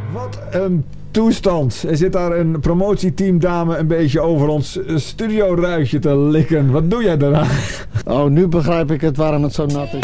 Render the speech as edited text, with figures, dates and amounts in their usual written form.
Wat een toestand. Er zit daar een promotieteamdame een beetje over ons studioruitje te likken. Wat doe jij daaraan? Oh, nu begrijp ik het waarom het zo nat is.